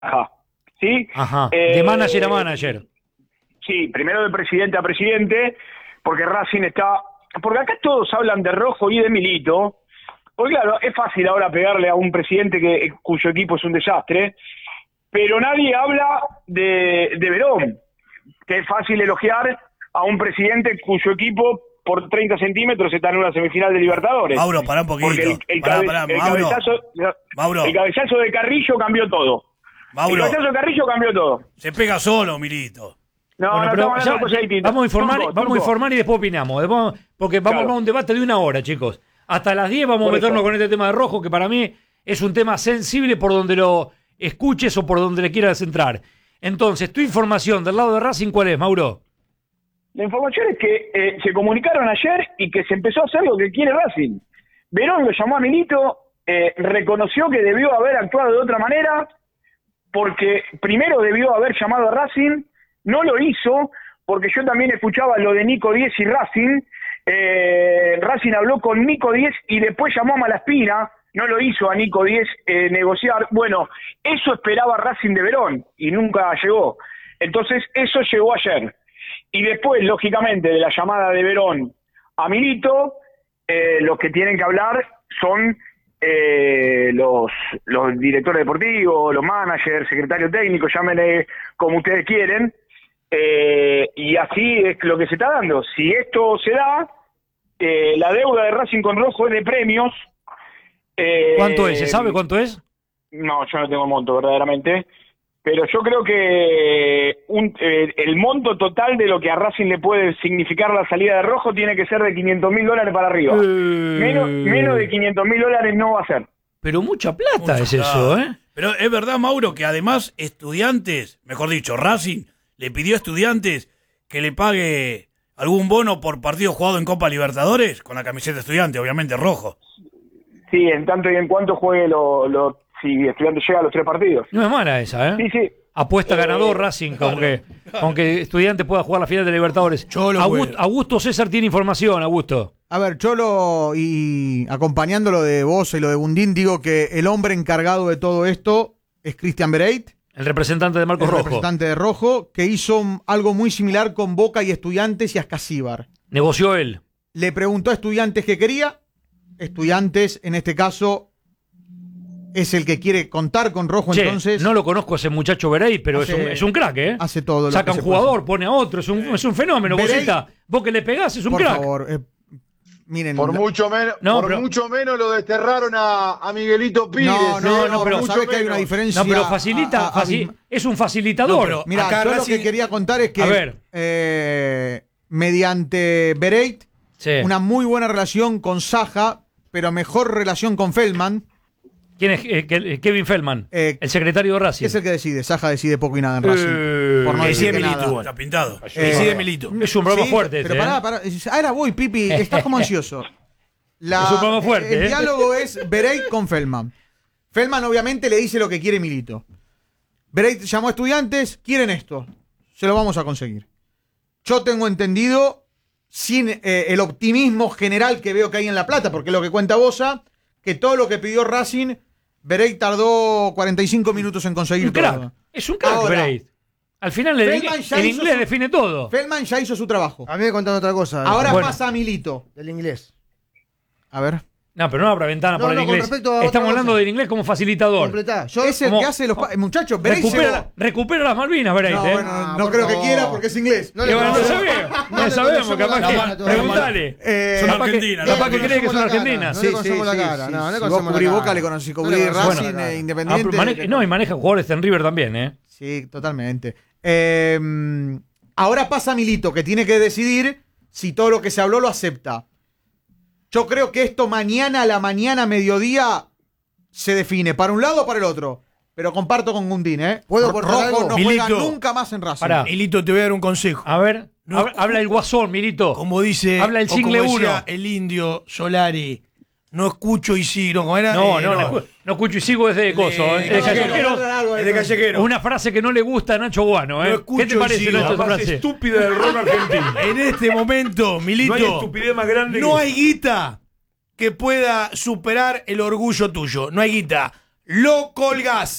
¿sí? Ajá, de manager a manager. Sí, primero de presidente a presidente, porque Racing está... Porque acá todos hablan de Rojo y de Milito, porque claro, es fácil ahora pegarle a un presidente cuyo equipo es un desastre, pero nadie habla de Verón, que es fácil elogiar a un presidente cuyo equipo por 30 centímetros está en una semifinal de Libertadores. Mauro, pará un poquito. Porque el cabezazo de Carrillo cambió todo. Mauro, el cabezazo de Carrillo cambió todo. se pega solo, Milito. No, Bueno, no pero estamos hablando de cosas distintas. vamos a informar y después opinamos. Porque vamos a un debate de 1 hora, chicos. Hasta las 10 vamos a meternos con este tema de Rojo, que para mí es un tema sensible por donde lo escuches o por donde le quieras entrar. Entonces, tu información del lado de Racing, ¿cuál es, Mauro? La información es que se comunicaron ayer y que se empezó a hacer lo que quiere Racing. Verón lo llamó a Milito, reconoció que debió haber actuado de otra manera, porque primero debió haber llamado a Racing, no lo hizo, porque yo también escuchaba lo de Nico Díez y Racing. Racing habló con Nico Díez y después llamó a Malaspina, no lo hizo a Nico Díez negociar. Bueno, eso esperaba Racing de Verón y nunca llegó. Entonces eso llegó ayer. Y después, lógicamente, de la llamada de Verón a Milito, los que tienen que hablar son los directores deportivos, los managers, secretarios técnicos, llámenle como ustedes quieren. Y así es lo que se está dando. Si esto se da, la deuda de Racing con Rojo es de premios. ¿Cuánto es? ¿Se sabe cuánto es? No, yo no tengo monto verdaderamente, pero yo creo que el monto total de lo que a Racing le puede significar la salida de Rojo tiene que ser de $500.000 para arriba. Menos de $500.000 no va a ser. Pero mucha plata es eso, ¿eh? Pero es verdad, Mauro, que además Estudiantes, mejor dicho, Racing le pidió a Estudiantes que le pague algún bono por partido jugado en Copa Libertadores, con la camiseta de Estudiante, obviamente rojo. Sí, en tanto y en cuanto juegue si Estudiantes llega a los 3 partidos. No es mala esa, ¿eh? Sí, sí. Apuesta ganador Racing, aunque Estudiantes pueda jugar la final de Libertadores. Augusto César tiene información, Augusto. A ver, Cholo, y acompañando lo de vos y lo de Bundín, digo que el hombre encargado de todo esto es Cristian Bereit. El representante de Marcos Rojo. El representante de Rojo, que hizo algo muy similar con Boca y Estudiantes y Ascasíbar. Negoció él. Le preguntó a Estudiantes qué quería. Estudiantes, en este caso, es el que quiere contar con Rojo, entonces... No lo conozco a ese muchacho Bereit, pero es un crack, ¿eh? Hace todo lo Saca que un jugador, pone a otro, es un fenómeno, Boceta. Vos que le pegás, es un crack. Por favor, miren... Por mucho menos lo desterraron a Miguelito Pires. No, pero sabés que hay una diferencia... No, pero facilita, es un facilitador. No, mira, yo lo que quería contar es que mediante Bereit, una muy buena relación con Saja, pero mejor relación con Feldman. ¿Quién es Kevin Feldman? El secretario de Racing. Es el que decide. Saja decide poco y nada en Racing. Por no decir nada. Está pintado. Decide Milito. Es un broma fuerte. Pero pará. Ahora voy, Pipi. Estás como ansioso. Es un broma fuerte. El diálogo es Bereit con Feldman. Feldman obviamente le dice lo que quiere Milito. Bereit llamó a Estudiantes. Quieren esto. Se lo vamos a conseguir. Yo tengo entendido, sin el optimismo general que veo que hay en La Plata, porque es lo que cuenta Bosa, que todo lo que pidió Racing, Bereit tardó 45 minutos en conseguir todo. Es un crack, Bereit. Al final el inglés define todo. Feldman ya hizo su trabajo. A mí me contaron otra cosa. Ahora pasa a Milito. Del inglés. A ver. No, pero no abra ventana por el inglés. Estamos hablando del inglés como facilitador. Es el que hace los... Muchachos, Bereit recupera las Malvinas, Bereit. No creo que quiera porque es inglés. No sabemos, capaz que... Preguntale. Son argentinas. Capaz que cree que son argentinas. Sí, sí. Si vos cubrís Boca, le conocís. Cubrís Racing, Independiente. No, y maneja jugadores en River también, ¿eh? Sí, totalmente. Ahora pasa Milito, que tiene que decidir si todo lo que se habló lo acepta. Yo creo que esto mañana a la mañana, mediodía, se define. Para un lado o para el otro. Pero comparto con Gundín, ¿eh? Rojo no juega nunca más en Racing. Milito, te voy a dar un consejo. A ver, habla el Guasón, Milito. Como dice... Habla el single 1. El indio Solari. No escucho y sigo. ¿Cómo era? No escucho y sigo desde Coso. Es de Callejero. Una frase que no le gusta a Nacho Guano. ¿Eh? ¿Qué te parece, Nacho, esa frase? Estúpida del ron argentino. En este momento, Milito, no hay estupidez más grande. No hay guita que pueda superar el orgullo tuyo. No hay guita. Lo colgás.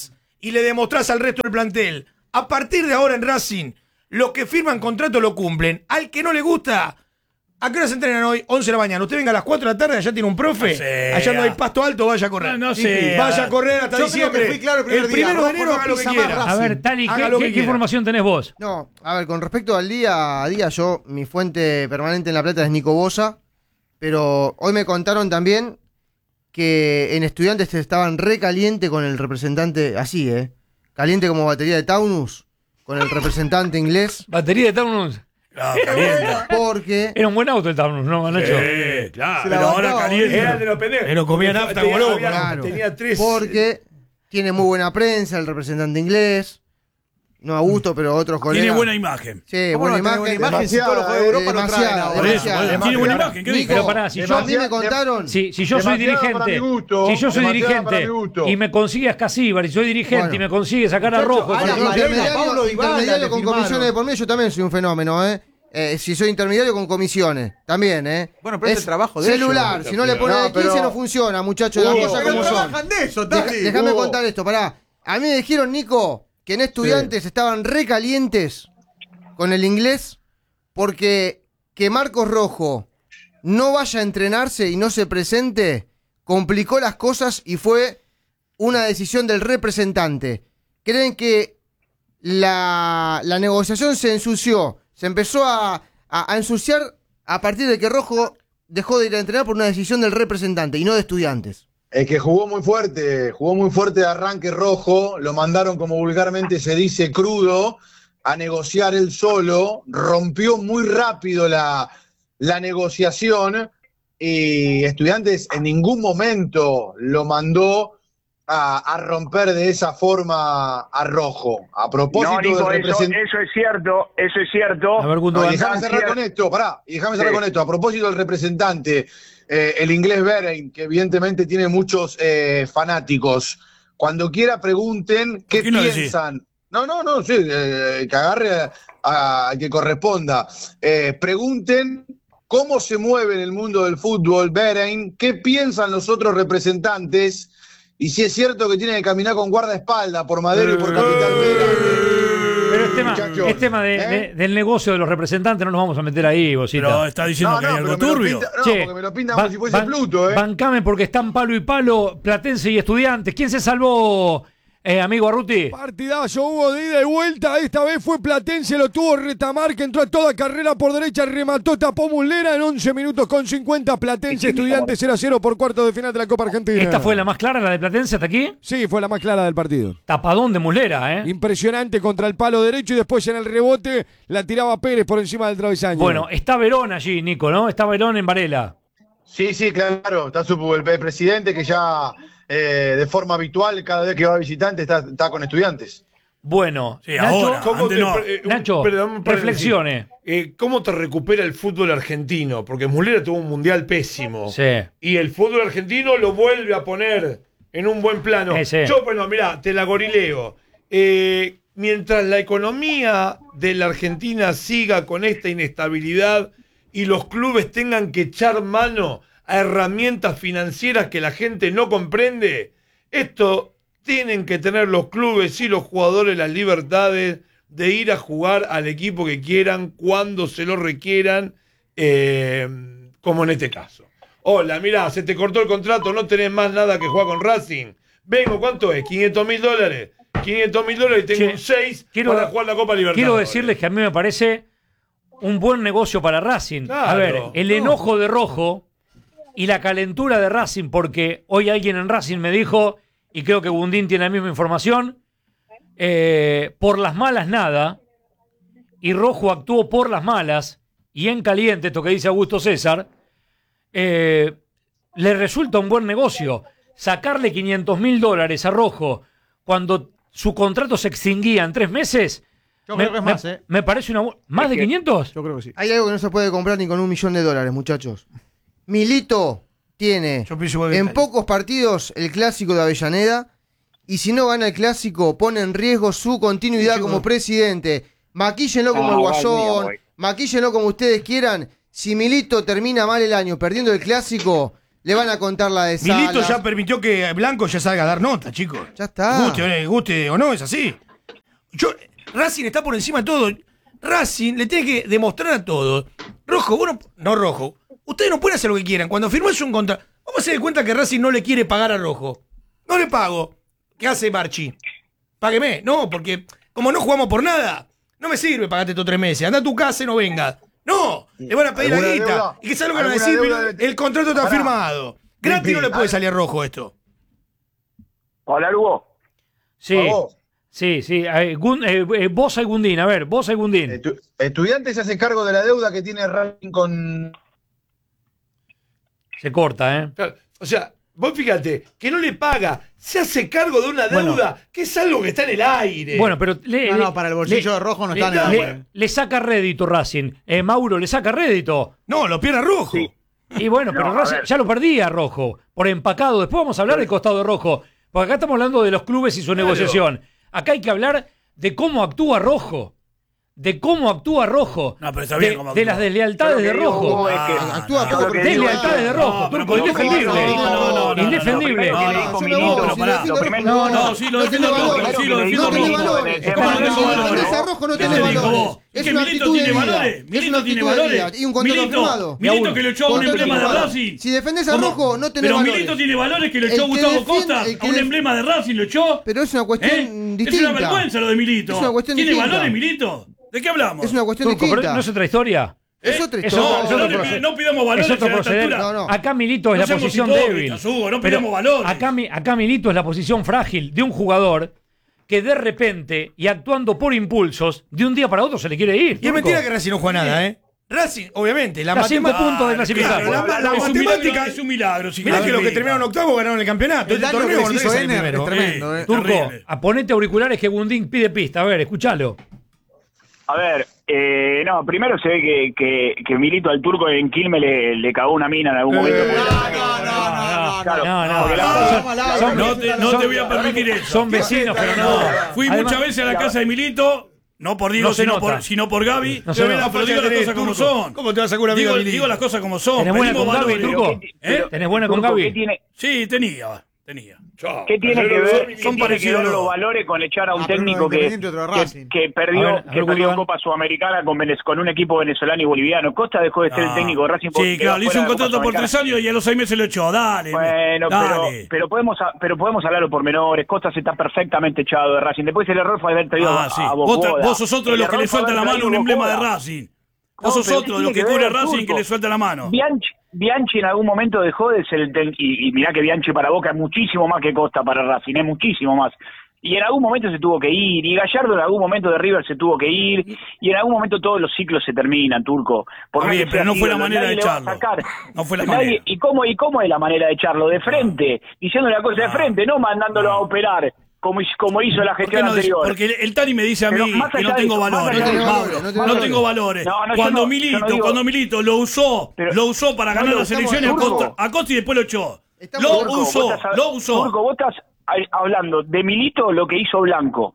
y le demostrás al resto del plantel, a partir de ahora en Racing, los que firman contrato lo cumplen. Al que no le gusta, ¿a qué hora se entrenan hoy? 11 de la mañana. Usted venga a las 4 de la tarde, allá tiene un profe. Allá no hay pasto alto, vaya a correr. No sé. Vaya a correr hasta Yo diciembre. creo que fui claro el primer día. 1 de enero Rojo no haga lo que pisa más quiera. A ver, Tali, Haga lo que ¿qué quiera. información tenés vos? No, a ver, con respecto al día a día, mi fuente permanente en La Plata es Nico Bosa, pero hoy me contaron también que en Estudiantes estaban re caliente con el representante, así, caliente como batería de Taunus, con el representante inglés, Batería de Taunus. Claro, caliente. porque Era un buen auto el Taunus, ¿no, Nacho? Claro. la Pero ahora bancaba, caliente. Era de los pendejos. Pero comía nafta como loco. Claro. Tenía 3. porque tiene muy buena prensa el representante inglés, no a gusto, pero otros colegas. Tiene buena imagen. Sí, ¿Cómo buena no tiene imagen. buena imagen? Si Demasiada, todos los juegos de Europa lo traen demasiada, ahora. Por eso, demasiada. tiene buena imagen. ¿Qué Nico, dijo? Pero pará, si yo, a mí me contaron. si yo soy demasiada para dirigente, mi gusto, si yo soy demasiada para dirigente mi gusto. y me consigue a Casíbar y soy dirigente Bueno. y me consigue sacar a Muchacho, Rojo, Alan para- Varela, Pablo Dybala, Intermediario le con firmaron. comisiones de por medio, yo también soy un fenómeno, si soy intermediario con comisiones, también, Bueno, pero es el trabajo de celular, ellos. si no le ponen No, el 15 pero- no funciona, muchachos, las cosas Pero como son. trabajan de eso, Tali. Déjame Hugo. contar esto, pará. A mí me dijeron, Nico, que en Estudiantes estaban recalientes con el inglés porque que Marcos Rojo no vaya a entrenarse y no se presente complicó las cosas y fue una decisión del representante. ¿Creen que la negociación se ensució? Se empezó a ensuciar a partir de que Rojo dejó de ir a entrenar por una decisión del representante y no de Estudiantes. Es que jugó muy fuerte de arranque Rojo, lo mandaron como vulgarmente se dice crudo a negociar él solo, rompió muy rápido la negociación y Estudiantes en ningún momento lo mandó a romper de esa forma a Rojo. A propósito No, Nico, del eso representante... es cierto. A ver, No, Gundogan. y déjame cerrar con esto, pará, y déjame cerrar Sí. con esto. A propósito del representante, el inglés Beren, que evidentemente tiene muchos fanáticos, cuando quiera pregunten qué ¿Por qué no decís? piensan. No, sí, que agarre a que corresponda. Pregunten cómo se mueve en el mundo del fútbol Beren, qué piensan los otros representantes, y si es cierto que tiene que caminar con guardaespaldas por Madero y por Capital Pero Muchachos, es tema del negocio de los representantes, no nos vamos a meter ahí, Bosita. Pero está diciendo que hay algo turbio. Porque me lo pintan como si fuese Pluto, Bancame porque están palo y palo, Platense y Estudiantes. ¿Quién se salvó, amigo Arruti? Partidazo hubo de ida y vuelta, esta vez fue Platense, lo tuvo Retamar, que entró a toda carrera por derecha, remató, tapó Muslera en 11 minutos con 50, Platense Estudiantes 0-0 por cuarto de final de la Copa Argentina. ¿Esta fue la más clara, la de Platense hasta aquí? Sí, fue la más clara del partido. Tapadón de Muslera, ¿eh? Impresionante contra el palo derecho y después en el rebote la tiraba Pérez por encima del travesaño. Bueno, está Verón allí, Nico, ¿no? Está Verón en Varela. Sí, claro, está el presidente que ya de forma habitual cada vez que va a visitante está con Estudiantes. Bueno, Sí, Nacho, ahora. Antes no. Nacho, Perdón, para reflexione. decir, ¿cómo te recupera el fútbol argentino? Porque Muslera tuvo un mundial pésimo. Sí. Y el fútbol argentino lo vuelve a poner en un buen plano. Sí. Yo, bueno, mirá, te la gorileo. Mientras la economía de la Argentina siga con esta inestabilidad y los clubes tengan que echar mano a herramientas financieras que la gente no comprende, esto tienen que tener los clubes y los jugadores las libertades de ir a jugar al equipo que quieran, cuando se lo requieran, como en este caso. Hola, mirá, se te cortó el contrato, no tenés más nada que jugar con Racing. Vengo, ¿cuánto es? $500,000. $500,000 y tengo Che, un 6 quiero- para jugar la Copa Libertadores. Quiero decirles que a mí me parece un buen negocio para Racing. Claro. A ver, el enojo de Rojo y la calentura de Racing, porque hoy alguien en Racing me dijo, y creo que Gundín tiene la misma información, por las malas nada, y Rojo actuó por las malas, y en caliente, esto que dice Augusto César, le resulta un buen negocio sacarle $500,000 a Rojo cuando su contrato se extinguía en 3 meses. Yo creo que es más, Me parece una... ¿Más de 500? Yo creo que sí. Hay algo que no se puede comprar ni con $1 millón, muchachos. Milito tiene Yo pienso igual que en Tali. pocos partidos el clásico de Avellaneda y si no gana el clásico pone en riesgo su continuidad como presidente. Maquíllenlo como el Guasón, maquíllenlo como ustedes quieran. Si Milito termina mal el año perdiendo el clásico, le van a contar la de Salas. Milito ya permitió que Blanco ya salga a dar nota, chicos. Ya está. Guste o no, es así. Racing está por encima de todo. Racing le tiene que demostrar a todos. Rojo, bueno, no Rojo. Ustedes no pueden hacer lo que quieran. Cuando firmás un contrato, vamos a hacer de cuenta que Racing no le quiere pagar a Rojo. No le pago. ¿Qué hace Marchi? Págueme. No, porque como no jugamos por nada, no me sirve pagarte estos 3 meses. Anda a tu casa y no vengas. No, le van a pedir la guita. Deuda? ¿Y qué sabe lo que van a decir? El contrato está Pará. firmado. Gratis no le puede salir a Rojo esto. Hola, Hugo. Sí, sí. Bosa y Gundín, a ver, Bosa y Gundín. Estudiantes se hace cargo de la deuda que tiene Racing con... Se corta, ¿eh? Claro, o sea, vos fíjate, que no le paga, se hace cargo de una deuda que es algo que está en el aire. Bueno, pero No, para el bolsillo de Rojo no está en el aire. le saca rédito Racing. Mauro, le saca rédito. No, lo pierde Rojo. Sí. Y bueno, pero No, a Racing ver. ya lo perdía Rojo, por empacado. Después vamos a hablar del costado de Rojo, porque acá estamos hablando de los clubes y su negociación. Acá hay que hablar de cómo actúa Rojo. De cómo actúa Rojo. No, pero está bien cómo de actúa. las deslealtades de Rojo. Actúa Yo poco lo que digo es- Deslealtades de Rojo, No, pero Turco, indefendible. Indefendible. Lo primero que le dijo Milito, lo primero- No, sí, lo defiendo Rojo, sí, lo defiendo No tiene Rojo. valores. Es como Cuando no tengo defendés valores. a Rojo no ¿Qué tiene te dijo valores. vos? Es ¿Que una Milito actitud de tiene vida. valores? Es una Milito tiene actitud de vida. valores. Y un contrato firmado. Milito que lo echó a un Contrato emblema de firmado. Racing. Si defendés a ¿Cómo? Rojo, no tenés Pero valores. Milito tiene valores que lo El echó que Gustavo defiende- Costa el que a un def- emblema de Racing, lo echó. Pero es una cuestión Es distinta. una vergüenza lo de Milito. Es una cuestión ¿Tiene distinta. valores Milito? ¿De qué hablamos? Es una cuestión Turco, pero distinta. ¿no es otra historia? Es otra Es historia. otro- es otro no, proceder. no pidamos valores Es otro a esta proceder. altura. No. Acá Milito es No la seamos posición hipócritas, débil. Hugo, no Pero pidamos valores. acá Milito es la posición frágil de un jugador que de repente, y actuando por impulsos, de un día para otro se le quiere ir. Y es Turco. mentira que Racing no juega nada, ¿eh? Racing, obviamente, la Está a 5 matemática. puntos de clasificar. Claro, la Es un matemática. milagro, es un milagro. si Mirá que los que clasifica. terminaron octavo ganaron el campeonato. El Este daño torneo que no les tenés hizo que salir Ener primero. es tremendo. Turco, Terrible. ponete auriculares que Gundín pide pista. A ver, escúchalo. A ver, no, primero se ve que Milito al Turco en Quilmes le cagó una mina en algún momento. Claro, porque la- Son- No te voy a permitir eso. Son vecinos, pero no. Fui Además- muchas veces a la casa de Milito, no por Diego, No se nota. sino por Gaby. No se Pero nota. digo las cosas como son. ¿Cómo te vas a sacar una amiga Digo, de Milito? digo las cosas como son. ¿Tenés buena Pedimos con Gaby, valores. Turco? pero- ¿Tenés buena con Turco, Gaby? ¿qué tiene, Sí, tenía. ¿Qué tiene que ver, qué Son tiene que parecidos ver los los dos. valores con echar a un pero uno técnico es Independiente, otro es Racing. que perdió, A ver, Gundín. Copa Sudamericana con un equipo venezolano y boliviano? Costa dejó de ser el técnico de Racing. Sí, claro, le hizo un fuera de Copa contrato por Sudamericana. 3 años y a los 6 meses lo echó. Dale. Bueno, dale. pero podemos hablarlo por menores. Costas está perfectamente echado de Racing. Después el error fue haber traído Ah, sí. a Vos, Bocoda. vos sos otro de El los que error le fue suelta haber la mano traído un emblema de Bocoda. Racing. No, Vos sos pero otro ¿qué de los tiene que que cubre ver, Racing Turco? que le suelta la mano. Bianchi en algún momento dejó de ser el técnico, y mirá que Bianchi para Boca es muchísimo más que Costa para Racing, es muchísimo más. Y en algún momento se tuvo que ir, y Gallardo en algún momento de River se tuvo que ir, y en algún momento todos los ciclos se terminan, Turco. Está bien, que pero sea no así, fue la nadie manera de le va a echarlo. sacar. No fue la Nadie- manera. ¿Y cómo es la manera de echarlo? De frente, diciéndole la cosa de frente, no mandándolo a operar, como hizo la ¿Por qué gestión no anterior. porque el Tani me dice a Pero mí más que allá no de tengo eso, más valores. allá de eso, Mauro, no tengo valores. No, yo Cuando no Milito lo usó para ganar las elecciones a Costa y después lo echó. Estamos- Lo Turco, usó, vos estás- lo usó. Turco, vos estás hablando de Milito, lo que hizo Blanco.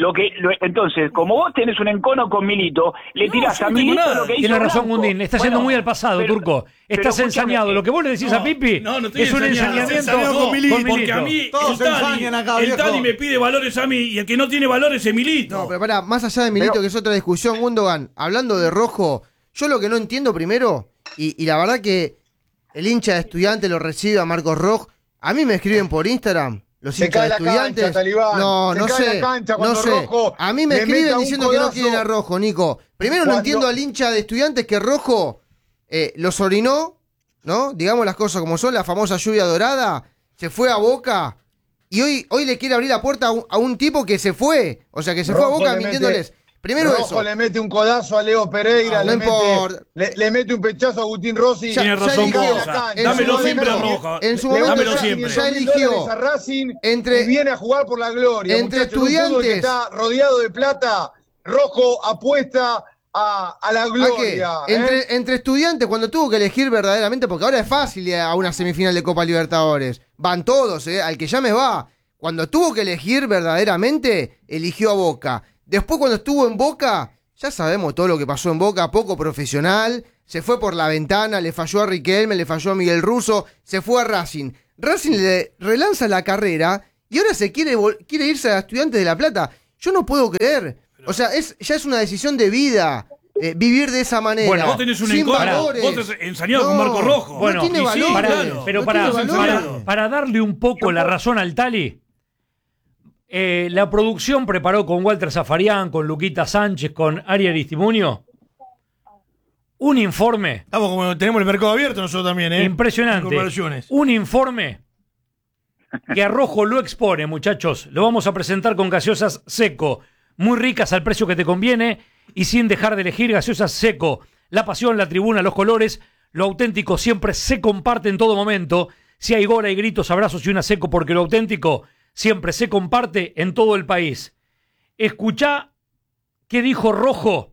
Entonces, como vos tenés un encono con Milito, le No, tirás yo a no tengo Milito nada. lo que hizo Tiene razón, Blanco. Gundín. Estás yendo Bueno, muy al pasado, pero- Turco. pero Estás escúchame, ensañado. Lo que vos le decís a Pipi no estoy es un ensañado. ensañamiento No, con Milito. porque a mí Todos se ensañan acá, el viejo. Tani me pide valores a mí y el que no tiene valores es Milito. No, pero pará, más allá de Milito, Pero- que es otra discusión, Gundogan, hablando de Rojo, yo lo que no entiendo primero, y la verdad que el hincha de Estudiantes lo recibe a Marcos Rojo, a mí me escriben por Instagram, los Se hinchas cae de la Estudiantes. cancha, Talibán. No, Se no cae sé, la cancha no cuando sé. Rojo A mí me le escriben meta un diciendo que no codazo. quieren a Rojo, Nico. Primero no Cuando- entiendo al hincha de Estudiantes que Rojo los orinó, ¿no? Digamos las cosas como son, la famosa lluvia dorada, se fue a Boca. Y hoy le quiere abrir la puerta a un tipo que se fue. O sea, que se fue a Rojo Boca le mintiéndoles. Primero Rojo eso. le mete un codazo a Leo Pereira, No importa. le mete un pechazo a Agustín Rossi. Ya- Tiene ya razón eligió. Bosa. En Dámelo su siempre a momento- Roja. en su Le momento Dámelo ya- siempre. ya eligió. $500 a Racing Entre- y viene a jugar por la gloria. entre muchachos. Un fútbol Estudiantes- que está rodeado de plata. Rojo apuesta a la ¿A qué? gloria. Entre Estudiantes, cuando tuvo que elegir verdaderamente, porque ahora es fácil ir a una semifinal de Copa Libertadores. Van todos, al que llame va. Cuando tuvo que elegir verdaderamente, eligió a Boca. Después, cuando estuvo en Boca, ya sabemos todo lo que pasó en Boca, poco profesional. se fue por la ventana, le falló a Riquelme, le falló a Miguel Russo, se fue a Racing. Racing le relanza la carrera y ahora se quiere irse a Estudiantes de La Plata. Yo no puedo creer. O sea, ya es una decisión de vida. Vivir de esa manera. Bueno, vos tenés un valores. vos te ensañado con Marco Rojo. Bueno, no tiene valor. claro. Pero No para darle un poco la razón al Tali, la producción preparó con Walter Zafarian, con Luquita Sánchez, con Ari Aristimuño, un informe Estamos como tenemos el mercado abierto nosotros también, impresionante. Incorporaciones. Un informe que a Rojo lo expone, muchachos. Lo vamos a presentar con gaseosas Seco, muy ricas al precio que te conviene y sin dejar de elegir gaseosas Seco. La pasión, la tribuna, los colores, lo auténtico siempre se comparte en todo momento. Si hay gol, hay gritos, abrazos y una Seco, porque lo auténtico siempre se comparte en todo el país. Escuchá qué dijo Rojo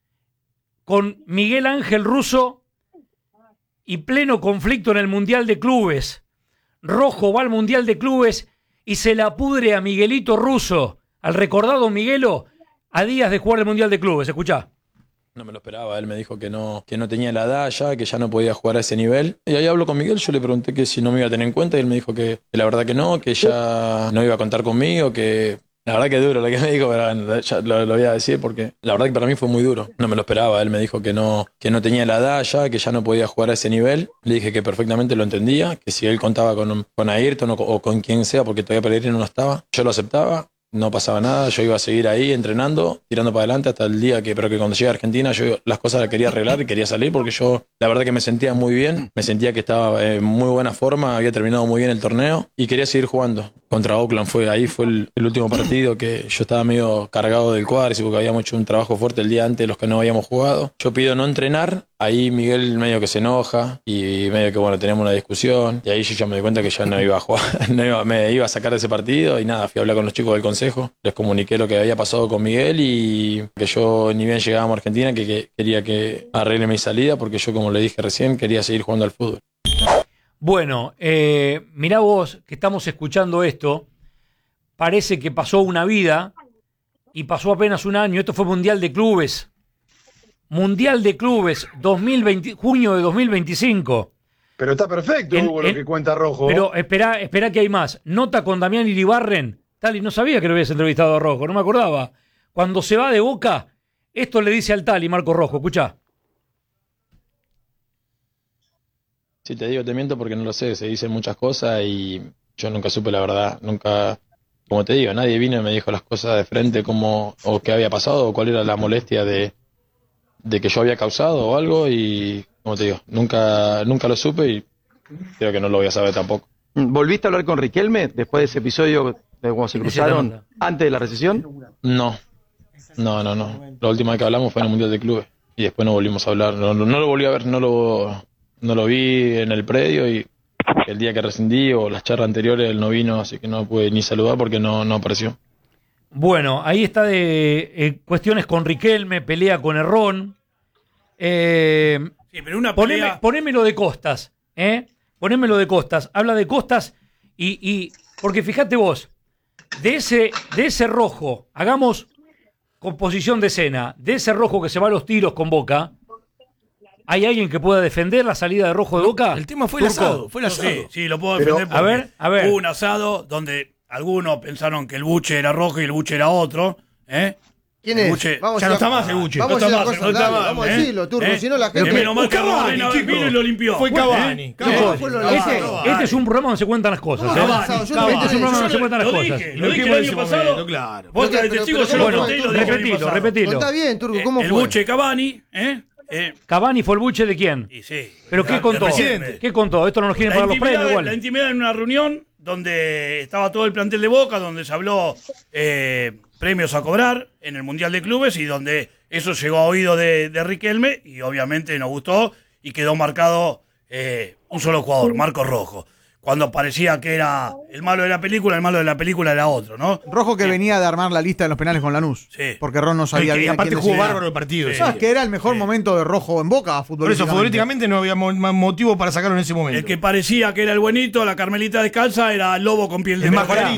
con Miguel Ángel Russo y pleno conflicto en el Mundial de Clubes. Rojo va al Mundial de Clubes y se la pudre a Miguelito Russo, al recordado Miguelo, a días de jugar el Mundial de Clubes. Escuchá. No me lo esperaba, él me dijo que no tenía la edad ya, que ya no podía jugar a ese nivel. Y ahí hablo con Miguel, yo le pregunté que si no me iba a tener en cuenta y él me dijo que la verdad que no, que ya no iba a contar conmigo, que la verdad que duro lo que me dijo, pero ya lo voy a decir porque la verdad que para mí fue muy duro. No me lo esperaba, él me dijo que no tenía la edad ya, que ya no podía jugar a ese nivel. Le dije que perfectamente lo entendía, que si él contaba con Ayrton o con quien sea, porque todavía Pellegrino no estaba, yo lo aceptaba. No pasaba nada, yo iba a seguir ahí entrenando, tirando para adelante hasta el día pero que cuando llegue a Argentina yo las cosas las quería arreglar y quería salir porque yo la verdad que me sentía muy bien, me sentía que estaba en muy buena forma, había terminado muy bien el torneo y quería seguir jugando. Contra Oakland fue el último partido que yo estaba medio cargado del cuádriceps porque habíamos hecho un trabajo fuerte el día antes los que no habíamos jugado. Yo pido no entrenar, ahí Miguel medio que se enoja y medio que bueno, tenemos una discusión y ahí yo ya me di cuenta que ya no iba a jugar, me iba a sacar de ese partido y nada, fui a hablar con los chicos del consejo, les comuniqué lo que había pasado con Miguel y que yo ni bien llegábamos a Argentina que quería que arregle mi salida porque yo, como le dije recién, quería seguir jugando al fútbol. Bueno, mirá vos que estamos escuchando esto, parece que pasó una vida y pasó apenas un año. Esto fue Mundial de Clubes, 2020, junio de 2025. Pero está perfecto, Hugo, lo que cuenta Rojo. Pero espera que hay más. Nota con Damián Iribarren. Tali, no sabía que lo habías entrevistado a Rojo, no me acordaba. Cuando se va de Boca, esto le dice al Tali Marco Rojo, escuchá. Si te digo, te miento porque no lo sé, se dicen muchas cosas y yo nunca supe la verdad, nunca, como te digo, nadie vino y me dijo las cosas de frente o qué había pasado o cuál era la molestia de que yo había causado o algo y, como te digo, nunca lo supe y creo que no lo voy a saber tampoco. ¿Volviste a hablar con Riquelme después de ese episodio de cuando se cruzaron antes de la recesión? No. La última vez que hablamos fue en el Mundial de Clubes y después no volvimos a hablar, no lo volví a ver, no lo vi en el predio y el día que rescindí o las charlas anteriores él no vino, así que no pude ni saludar porque no apareció. Bueno, ahí está de cuestiones con Riquelme, pelea con Herrón. Sí, pero una pelea... Ponémelo de Costas, Ponémelo de Costas. Habla de Costas y porque fíjate vos, de ese Rojo, hagamos composición de escena, de ese Rojo que se va a los tiros con Boca... ¿Hay alguien que pueda defender la salida de Rojo de Boca? El tema fue el asado. Sí, lo puedo defender. A ver. Hubo un asado donde algunos pensaron que el Buche era rojo y el Buche era otro. ¿Quién es? Buche, ya no está más el Buche. Vamos a decirlo, Turco, si no la gente... Menos mal que Cavani vino y lo limpió. Fue Cavani. Este es un programa donde se cuentan las cosas. Este es un programa donde se cuentan las cosas. Lo dije el año pasado. Claro. Vos estás de testigo, yo lo conté y lo dije el año pasado. Repetilo. Está bien, Turco, ¿cómo fue? El Buche Cavani, Cavani fue el Buche de quién. Y sí. ¿Pero qué contó? ¿Qué contó? Esto no nos quieren pagar los premios igual. La intimidad en una reunión donde estaba todo el plantel de Boca, donde se habló premios a cobrar en el Mundial de Clubes y donde eso llegó a oído de Riquelme y obviamente nos gustó y quedó marcado un solo jugador, Marco Rojo. Cuando parecía que era el malo de la película era otro, ¿no? Rojo que venía de armar la lista de los penales con Lanús. Sí. Porque Ron no sabía bien. Y aparte quién jugó decía. bárbaro el partido. Sí. ¿Sabes que era el mejor momento de Rojo en Boca Por eso, futbolísticamente? futbolísticamente no había motivo para sacarlo en ese momento. El que parecía que era el buenito, la Carmelita descalza, era el lobo con piel de El merca, Margarita. ¿no?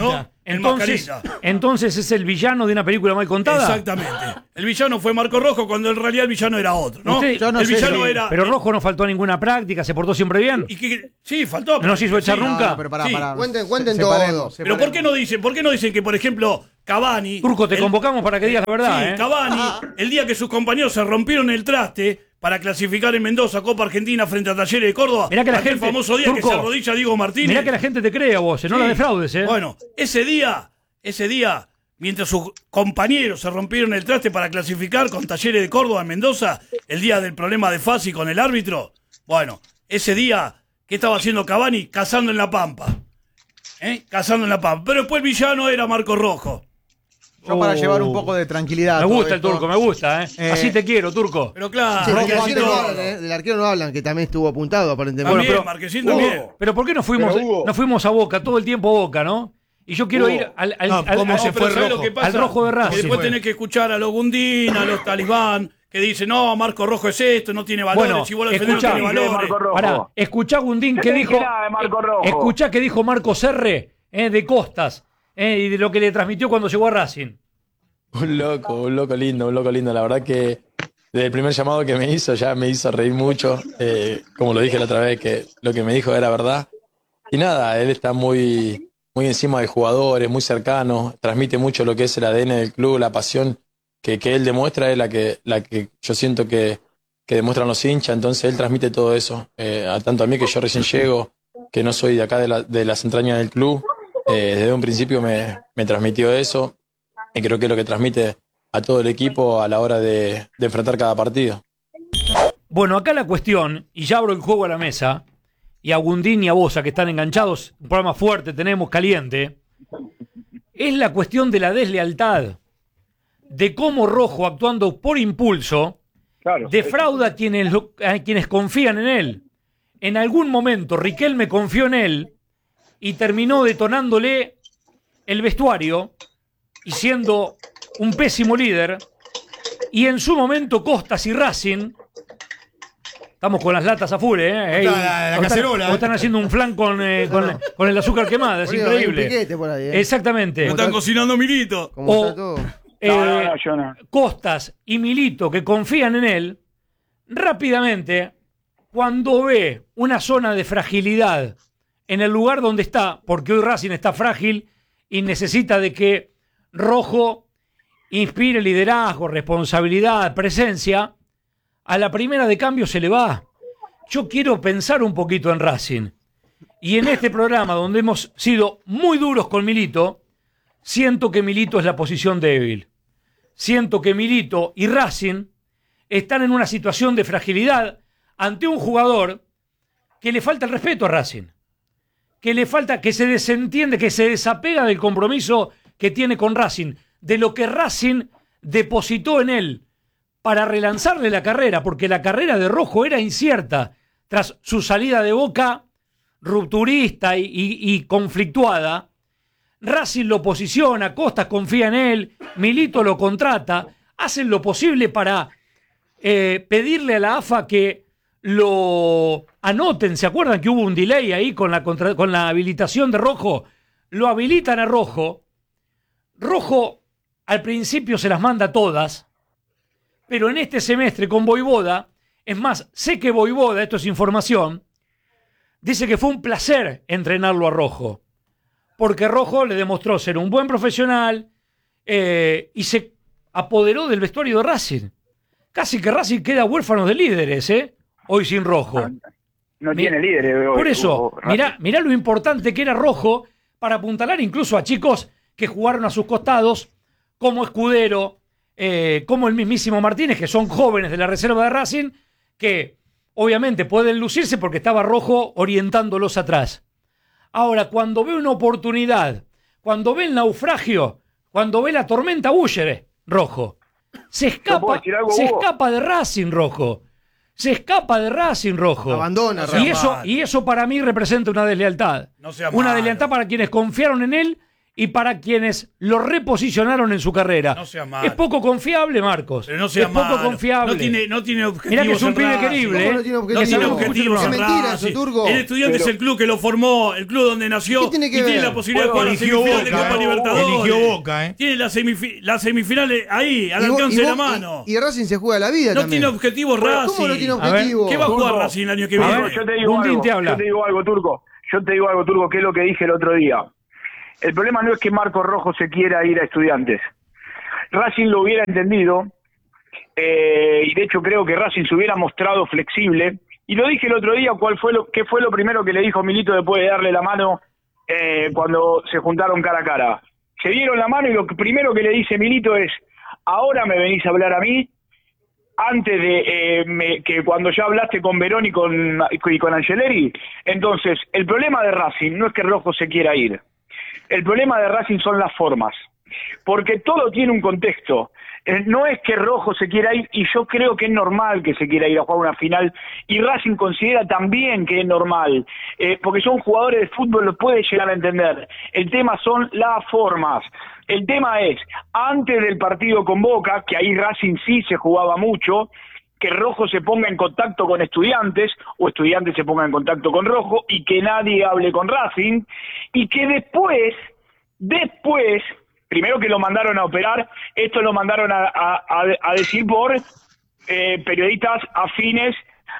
Entonces es el villano de una película mal contada. Exactamente. El villano fue Marco Rojo cuando en realidad el villano era otro, ¿no? El villano era... Pero Rojo no faltó a ninguna práctica, se portó siempre bien. Sí, faltó. ¿No se hizo echar nunca? No, pero pará. Cuenten todo. Pero ¿por qué no dicen que, por ejemplo, Cavani... Turco, te convocamos para que digas la verdad, Sí, Cavani, el día que sus compañeros se rompieron el traste para clasificar en Mendoza Copa Argentina frente a Talleres de Córdoba, mirá que la gente, el famoso día Turco, que se arrodilla Diego Martínez. Mirá que la gente te cree a vos, no la defraudes, Bueno, ese día, mientras sus compañeros se rompieron el traste para clasificar con Talleres de Córdoba en Mendoza, el día del problema de Fassi con el árbitro, bueno, ese día, ¿qué estaba haciendo Cavani? Cazando en la Pampa. Cazando en la Pampa. Pero después el villano era Marco Rojo. Yo para llevar un poco de tranquilidad. Me gusta el Turco, me gusta, Así te quiero, Turco. Pero claro. Del arquero no hablan, que también estuvo apuntado aparentemente. También, Marquesín también. Pero ¿por qué no fuimos a Boca, todo el tiempo a Boca, no? Y yo quiero ir al rojo de Racing. Y después tenés que escuchar a los Gundín, a los Talibán, que dicen, no, Marco Rojo es esto, no tiene valores, y vos lo defendés, no tiene valores. Pará, escuchá Gundín que dijo. Escuchá que dijo Marco Serre, de Costas, y de lo que le transmitió cuando llegó a Racing. Un loco lindo. La verdad que desde el primer llamado que me hizo ya me hizo reír mucho. Como lo dije la otra vez, que lo que me dijo era verdad. Y nada, él está muy encima de jugadores, muy cercano, transmite mucho lo que es el ADN del club, la pasión que él demuestra es la que yo siento que demuestran los hinchas, entonces él transmite todo eso, tanto a mí que yo recién llego, que no soy de acá de las entrañas del club, desde un principio me transmitió eso, y creo que es lo que transmite a todo el equipo a la hora de enfrentar cada partido. Bueno, acá la cuestión, y ya abro el juego a la mesa, y a Gundín y a Bosa, que están enganchados, un programa fuerte tenemos, caliente, es la cuestión de la deslealtad, de cómo Rojo, actuando por impulso, defrauda a quienes confían en él. En algún momento Riquelme confió en él y terminó detonándole el vestuario y siendo un pésimo líder, y en su momento Costas y Racing... Estamos con las latas a full, La cacerola. Están haciendo un flan con el azúcar quemada, es increíble. Hay un piquete por ahí, Exactamente. Están cocinando Milito. Yo no. Costas y Milito, que confían en él, rápidamente, cuando ve una zona de fragilidad en el lugar donde está, porque hoy Racing está frágil y necesita de que Rojo inspire liderazgo, responsabilidad, presencia, a la primera de cambio se le va. Yo quiero pensar un poquito en Racing. Y en este programa, donde hemos sido muy duros con Milito, siento que Milito es la posición débil. Siento que Milito y Racing están en una situación de fragilidad ante un jugador que le falta el respeto a Racing. Que le falta, que se desentiende, que se desapega del compromiso que tiene con Racing, de lo que Racing depositó en él para relanzarle la carrera, porque la carrera de Rojo era incierta tras su salida de Boca rupturista y conflictuada. Racing lo posiciona, Costas confía en él, Milito lo contrata, hacen lo posible para pedirle a la AFA que lo anoten. ¿Se acuerdan que hubo un delay ahí con la habilitación de Rojo? Lo habilitan a Rojo. Rojo al principio se las manda todas, pero en este semestre con Voivoda, es más, sé que Voivoda, esto es información, dice que fue un placer entrenarlo a Rojo, porque Rojo le demostró ser un buen profesional y se apoderó del vestuario de Racing. Casi que Racing queda huérfano de líderes, hoy sin Rojo. No tiene líderes. Por eso, mirá lo importante que era Rojo para apuntalar incluso a chicos que jugaron a sus costados, como Escudero, como el mismísimo Martínez, que son jóvenes de la reserva de Racing, que obviamente pueden lucirse porque estaba Rojo orientándolos atrás. Ahora, cuando ve una oportunidad, cuando ve el naufragio, cuando ve la tormenta, huye Rojo. Se escapa de Racing, Rojo. Se escapa de Racing, Rojo. Abandona y eso para mí representa una deslealtad. Una deslealtad para quienes confiaron en él y para quienes lo reposicionaron en su carrera. No sea malo. Es poco confiable, Marcos. Pero no sea es poco malo. confiable. No tiene objetivos. Mirá que es un en pibe Racing. querible. ¿Cómo no tiene objetivos? No tiene Es objetivos Es en mentira Racing. eso, Turco. El Estudiantes es el club que lo formó, el club donde nació. ¿Qué tiene que y tiene ver? la posibilidad de jugar la Eligió semifinal de Boca, Copa Libertadores. Eligió Boca, Tiene las semifinales ahí, al alcance de la mano. Y Racing se juega la vida No también. tiene objetivos Racing. ¿Cómo no tiene A ver, objetivo? ¿Qué va a jugar Turco, Racing el año que a viene? ver, Yo te digo Gundín algo, te habla. yo te digo algo, Turco. Yo te digo algo, Turco, que es lo que dije el otro día. El problema no es que Marcos Rojo se quiera ir a Estudiantes. Racing lo hubiera entendido, y de hecho creo que Racing se hubiera mostrado flexible. Y lo dije el otro día, ¿qué fue lo primero que le dijo Milito después de darle la mano cuando se juntaron cara a cara? Se dieron la mano y lo primero que le dice Milito es: ahora me venís a hablar a mí, antes de que cuando ya hablaste con Verón y con Angeleri. Entonces, el problema de Racing no es que Rojo se quiera ir. El problema de Racing son las formas. Porque todo tiene un contexto. No es que Rojo se quiera ir, y yo creo que es normal que se quiera ir a jugar una final, y Racing considera también que es normal, porque son jugadores de fútbol, lo puede llegar a entender. El tema son las formas. El tema es, antes del partido con Boca, que ahí Racing sí se jugaba mucho, que Rojo se ponga en contacto con Estudiantes, o Estudiantes se ponga en contacto con Rojo, y que nadie hable con Racing, y que después, primero que lo mandaron a operar, esto lo mandaron a decir por periodistas afines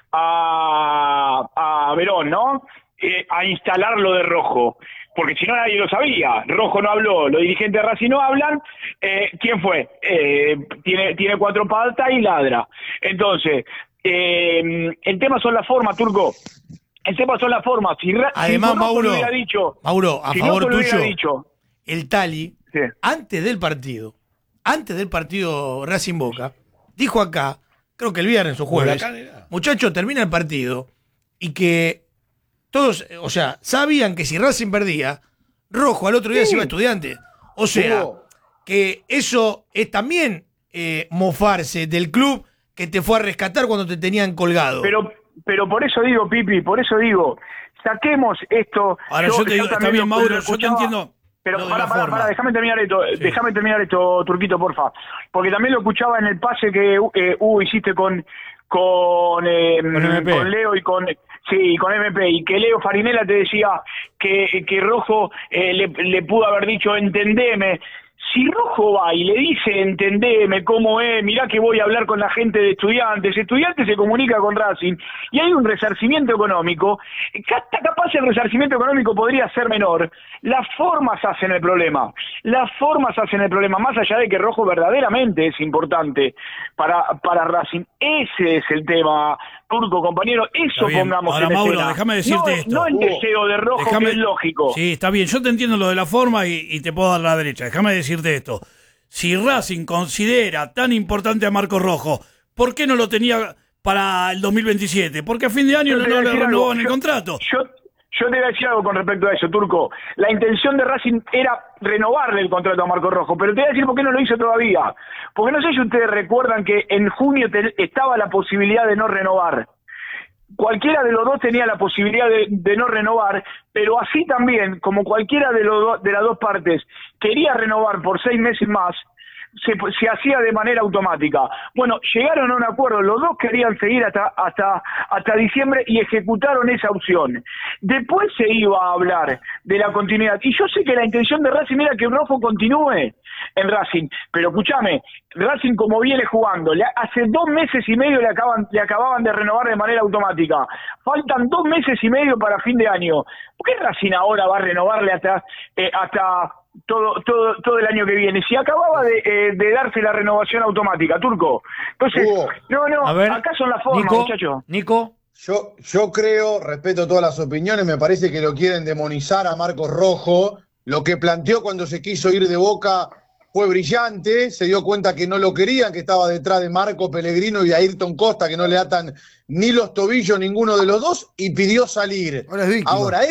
a Verón, ¿no? A instalar lo de Rojo, porque si no nadie lo sabía. Rojo no habló, los dirigentes de Racing no hablan. ¿Quién fue? Tiene 4 patas y ladra. Entonces, el tema son las formas, Turco. El tema son las formas. Además, si Mauro, hubiera dicho, Mauro, a si favor Rojo lo hubiera tuyo, dicho, el Tali, sí. antes del partido Racing Boca, dijo acá, creo que el viernes o jueves, muchachos, termina el partido, y que todos, o sea, sabían que si Racing perdía, Rojo al otro día se iba a Estudiantes. O sea, que eso es también mofarse del club que te fue a rescatar cuando te tenían colgado. Pero por eso digo, Pipi, saquemos esto. Ahora yo te digo, está bien, Mauro, yo te entiendo. Pero lo de para, la forma. déjame terminar esto, Turquito, porfa. Porque también lo escuchaba en el pase que hiciste con Leo y con MP, y que Leo Farinella te decía que Rojo le pudo haber dicho entendeme. Si Rojo va y le dice entendeme cómo es, mirá que voy a hablar con la gente de Estudiantes se comunica con Racing y hay un resarcimiento económico, capaz el resarcimiento económico podría ser menor. Las formas hacen el problema, más allá de que Rojo verdaderamente es importante para Racing. Ese es el tema, Turco, compañero, eso pongamos ahora, en Mauro, escena. déjame decirte esto. No el deseo de Rojo, que es lógico. Sí, está bien, yo te entiendo lo de la forma y te puedo dar la derecha. Déjame decirte esto. Si Racing considera tan importante a Marcos Rojo, ¿por qué no lo tenía para el 2027? Porque a fin de año no le renovaban el contrato. Yo te voy a decir algo con respecto a eso, Turco. La intención de Racing era renovarle el contrato a Marcos Rojo, pero te voy a decir por qué no lo hizo todavía. Porque no sé si ustedes recuerdan que en junio estaba la posibilidad de no renovar. Cualquiera de los dos tenía la posibilidad de no renovar, pero así también, como cualquiera de las dos partes quería renovar por 6 meses más, se hacía de manera automática. Bueno, llegaron a un acuerdo, los dos querían seguir hasta diciembre y ejecutaron esa opción. Después se iba a hablar de la continuidad, y yo sé que la intención de Racing era que Rojo continúe en Racing, pero escúchame, Racing como viene jugando, hace 2 meses y medio le acababan de renovar de manera automática, faltan 2 meses y medio para fin de año. ¿Por qué Racing ahora va a renovarle hasta todo el año que viene? Si acababa de darse la renovación automática, Turco. Entonces, A ver, acá son las formas, muchachos. Nico. Yo creo, respeto todas las opiniones, me parece que lo quieren demonizar a Marcos Rojo. Lo que planteó cuando se quiso ir de Boca fue brillante, se dio cuenta que no lo querían, que estaba detrás de Marco Pellegrino y Ayrton Costa, que no le atan ni los tobillos ninguno de los dos, y pidió salir. Ahora es víctima. Ahora,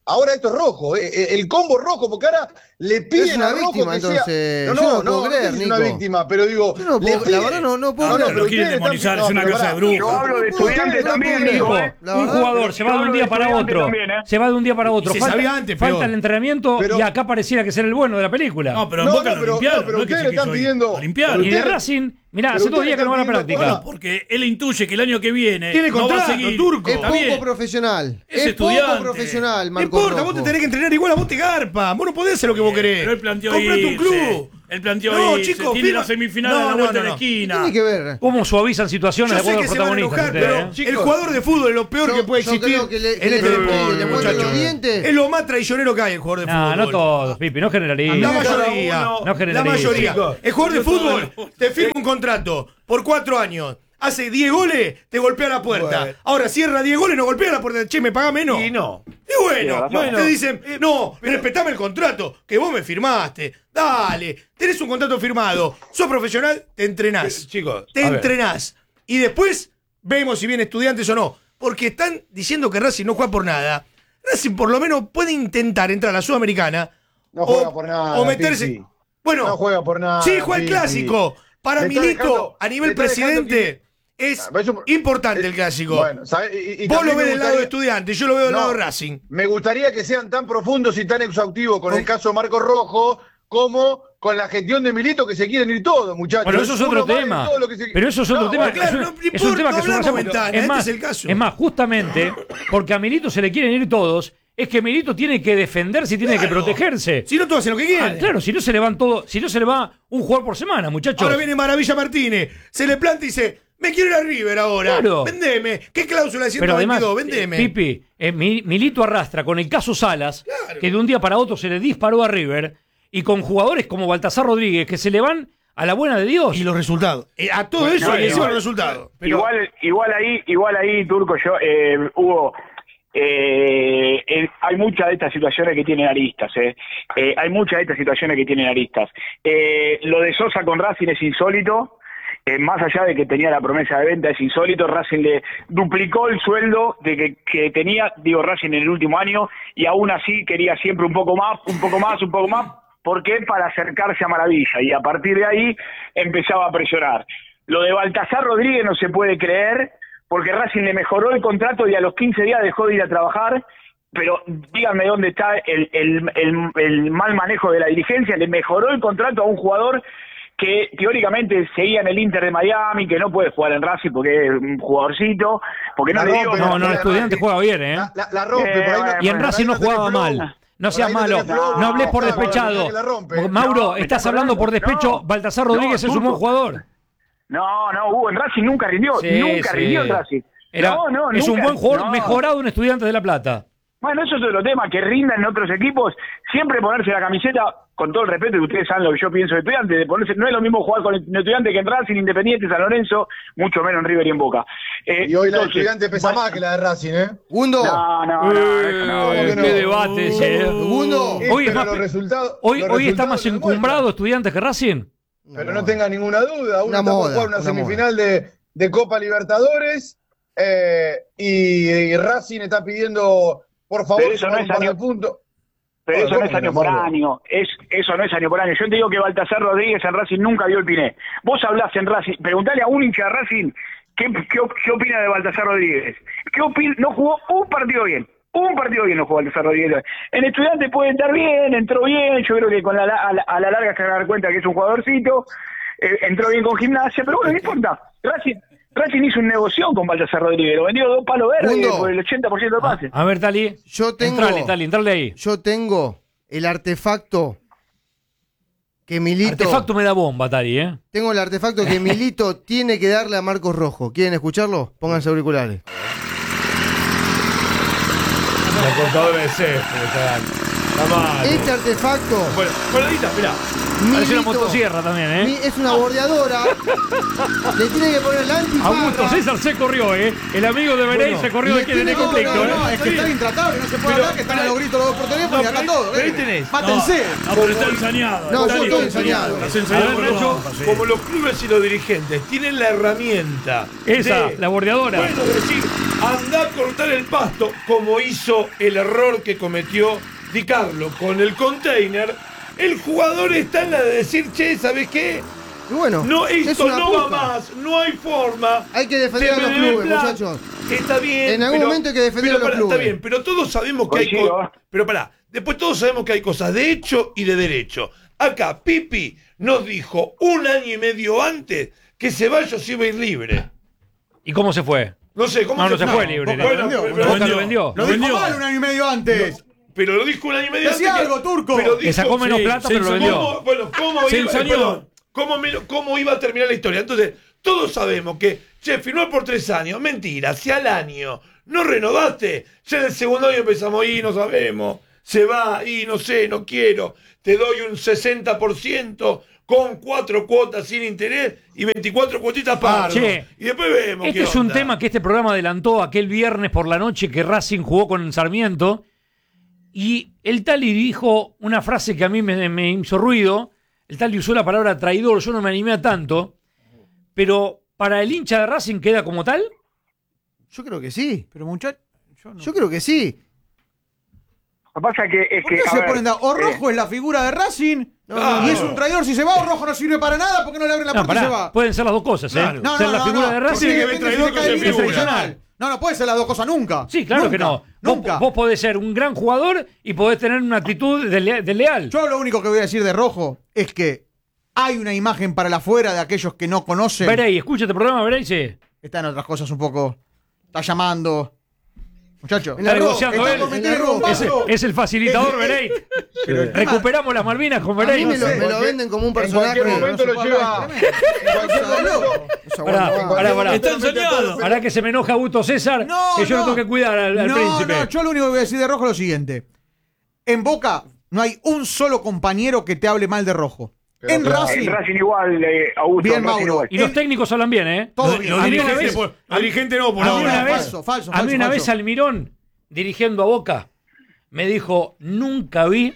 Ahora esto es rojo, el combo rojo, porque ahora le piden Es una a Rojo víctima, que entonces. sea... Yo no puedo creer, es una Nico. víctima, pero digo... Yo no le puedo, piden- la verdad no puedo creer. Lo quieren ustedes demonizar, están- es una pero casa de pará. brujos. Yo hablo de estudiantes también, Nico, Un jugador se va de un día para otro. Se va de un día para otro. Y se sabía antes, falta peor. el entrenamiento Pero- y acá pareciera que ser el bueno de la película. No, pero en Boca lo limpiaron. pero no es que ustedes se le están quiso ir. pidiendo... Lo limpiaron. Y de ustedes- Racing, mirá, pero hace 2 ustedes días que no van a están pidiendo- práctica. Porque él intuye que el año que viene Tiene no va a contrato, seguir. Turco. Es Está poco bien. profesional. Es Es poco estudiante. profesional, No Marcos importa, vos te tenés que entrenar igual, a vos te garpa. Vos no podés hacer lo que vos querés. Pero él planteó Comprate un irse. club. Él planteó No, irse. chicos, Tiene firma- la semifinal No, a la no, vuelta no, de la no. ¿Qué esquina. tiene que ver? ¿Cómo suavizan situaciones Yo de sé acuerdo a que los se van a enojar, protagonistas? pero el jugador de fútbol es lo peor que puede Yo existir creo que le- que en le este tiene que deporte, le muestran muchachos. los dientes. Es lo más traicionero que hay el jugador de No, fútbol. no todos, Pipi, no generalices. La Cada mayoría. uno- No La generalices. mayoría. Chicos, El jugador de no todo fútbol el- te firma un contrato por 4 años. Hace 10 goles, te golpea la puerta. Bueno. Ahora cierra 10 goles, no golpea la puerta. Che, ¿me paga menos? Y no. Y bueno, Bueno. te dicen, no, respetame el contrato, que vos me firmaste. Dale, tenés un contrato firmado. Sos profesional, te entrenás. Chicos, Te a ver. entrenás. Y después vemos si viene Estudiantes o no. Porque están diciendo que Racing no juega por nada. Racing por lo menos puede intentar entrar a la Sudamericana. No juega por nada, O meterse. Pipi. Bueno, No juega por nada, sí, juega el Pipi. clásico. Para Le está Milito, dejando- a nivel le está dejando presidente, es Eso- importante el clásico. Bueno, ¿sabes? Y Vos también lo ves me del lado de gustaría- Estudiantes, yo lo veo del No. lado de Racing. Me gustaría que sean tan profundos y tan exhaustivos con el caso Marcos Rojo como con la gestión de Milito, que se quieren ir todos, muchachos. Bueno, eso es otro Uno más de tema. todo lo que se- Pero eso es otro No, tema. bueno, claro, es no un importa, tema que no se hablamos conversa- ventana, es este más, es el caso. es más, justamente porque a Milito se le quieren ir todos, es que Milito tiene que defenderse y tiene que Claro. protegerse. Si no, todos hacen lo que quieren. Claro, si no se le van todos, si no se le va un jugador por semana, muchachos. Ahora viene Maravilla Martínez, se le planta y dice, me quiero ir a River ahora. Claro. Vendeme. ¿Qué cláusula de Pero además, 122? Vendeme. Pipi, Milito arrastra con el caso Salas, Claro. que de un día para otro se le disparó a River, y con jugadores como Baltasar Rodríguez, que se le van a la buena de Dios. Y los resultados. A todo eso no, le encima igual- los resultados. Igual ahí, Turco, Hugo, hay muchas de estas situaciones que tienen aristas, hay muchas de estas situaciones que tienen aristas. Lo de Sosa con Racing es insólito, más allá de que tenía la promesa de venta, es insólito. Racing le duplicó el sueldo de que tenía, Racing en el último año, y aún así quería siempre un poco más, ¿por qué? Para acercarse a Maravilla, y a partir de ahí empezaba a presionar. Lo de Baltasar Rodríguez no se puede creer, porque Racing le mejoró el contrato y a los 15 días dejó de ir a trabajar, pero díganme dónde está el mal manejo de la dirigencia. Le mejoró el contrato a un jugador que teóricamente seguía en el Inter de Miami, que no puede jugar en Racing porque es un jugadorcito, porque no La le dio... rompe, No, el Estudiante juega bien, ¿eh? La rompe, por ahí no- Y en por Racing ahí no tenés jugaba flow. mal. No Por seas ahí no malo. tenés flow. No hables por Está, despechado. que la rompe. Porque, Mauro, No, estás estás hablando por hablando- despecho. no. Baltasar Rodríguez No, es un buen Turco. jugador. No, Hugo, en Racing nunca rindió, Sí, nunca sí. rindió en Racing. Es un nunca, buen jugador no. mejorado en Estudiantes de La Plata. Bueno, eso es otro tema, que rindan en otros equipos, siempre ponerse la camiseta, con todo el respeto, que ustedes saben lo que yo pienso de Estudiantes, de ponerse, no es lo mismo jugar con Estudiantes que en Racing, Independiente, San Lorenzo, mucho menos en River y en Boca. Y hoy la de Entonces, Estudiante pesa bueno, más que la de Racing, ¿eh? Gundo. No, eso no. ¿cómo que no? Qué debate ese, ¿eh? Gundo. Hoy, es Pero más- los resultados, hoy los está resultados más lo demuestran. encumbrado Estudiantes que Racing. Pero no tenga ninguna duda, uno Una está por moda, jugar una una semifinal de Copa Libertadores y Racing está pidiendo, por favor, Pero eso no sumar es un par de año- puntos. Pero Bueno, eso no ¿cómo es año no, por Mauro? año, eso no es año por año. Yo te digo que Baltasar Rodríguez en Racing nunca vio el Piné. Vos hablás en Racing, preguntale a un hincha de Racing qué opina de Baltasar Rodríguez. No jugó un partido bien no jugó Baltasar Rodríguez. En Estudiantes puede estar bien, entró bien, yo creo que con a la larga se van a dar cuenta que es un jugadorcito, entró bien con Gimnasia, pero bueno, no importa. Racing hizo un negocio con Baltasar Rodríguez, lo vendió 2 palos verdes Mundo. por el 80% de pases. A ver, Tali. Yo tengo. Entrale ahí. Yo tengo el artefacto que Milito. Artefacto me da bomba, Tali, ¿eh? Tengo el artefacto que Milito tiene que darle a Marcos Rojo. ¿Quieren escucharlo? Pónganse auriculares. La cortadora de césped, está dando. Está mal. Este artefacto. Bueno, ahorita, mirá. Parece una Milito, motosierra también, ¿eh? Es una bordeadora. Le tiene que poner la Augusto antiparra. César se corrió, ¿eh? El amigo de Berey se corrió de le quién en el tiene- conflicto, No, ¿eh? es que está intratable, no se puede hablar, que están a los gritos los dos por teléfono y acá todo. pero ahí tenés. Mátense. No, pero está ensañado. No, Está yo listo, estoy ensañado. Estás A ensañado ver, por Nacho, Boca, sí. como los clubes y los dirigentes tienen la herramienta Esa, de, la bordeadora. bueno, decir, anda a cortar el pasto, como hizo el error que cometió Di Carlo con el container. El jugador está en la de decir, che, ¿sabes qué? Y bueno, No, es esto una no va puja. más, no hay forma. Hay que defender a los clubes, muchachos. Está bien. En algún momento hay que defender a los clubes. Está bien, pero todos sabemos que hay cosas. Pero pará, después todos sabemos que hay cosas de hecho y de derecho. Acá, Pipi nos dijo 1 año y medio antes que Ceballos iba a ir libre. ¿Y cómo se fue? No sé, ¿cómo no se fue libre. Bueno, Boca lo vendió. Lo dijo mal 1 año y medio antes. No, pero lo dijo 1 año y medio Decía antes. algo, Turco. Pero Que sacó menos plata, pero lo vendió. ¿Cómo iba a terminar la historia? Entonces, todos sabemos que, che, firmó por 3 años. Mentira, si al año no renovaste, ya en el segundo año empezamos, y no sabemos, se va, y no sé, no quiero. Te doy un 60% con 4 cuotas sin interés y 24 cuotitas para. Che, y después vemos. este es un tema que este programa adelantó aquel viernes por la noche que Racing jugó con Sarmiento. Y el Tali dijo una frase que a mí me hizo ruido. El Tali usó la palabra traidor, yo no me animé a tanto. Pero para el hincha de Racing queda como tal. Yo creo que sí. Pero muchachos, yo creo que sí. Lo que pasa es ¿Por qué que. se ponen o Rojo es la figura de Racing y es un traidor si se va, o Rojo no sirve para nada porque no le abren la puerta y se va? Pueden ser las dos cosas, ¿eh? Claro. Ser la figura de Racing porque que depende traidor si te cae con bien o figura. mal. No puede ser las dos cosas nunca. Sí, claro que no. Nunca. Vos podés ser un gran jugador y podés tener una actitud de leal. Yo lo único que voy a decir de Rojo es que hay una imagen para el afuera de aquellos que no conocen. Verey, escucha este programa, Verey, sí. Está en otras cosas un poco. Está llamando. Muchachos, Está negociando él. Es el facilitador, Verey. Recuperamos las Malvinas con A Verey. mí me lo venden como un personaje. En cualquier momento lo lleva. Pará. Está enseñado. Ahora que se me enoja Augusto César, que yo lo tengo que cuidar al príncipe. No, yo lo único que voy a decir de Rojo es lo siguiente. En Boca no hay un solo compañero que te hable mal de Rojo. En Racing igual, Augusto. bien, Mauro. Y los técnicos hablan bien, ¿eh? Todo bien. Los dirigentes no, por A mí ahora. una vez, a mí una vez Almirón, dirigiendo a Boca, me dijo, nunca vi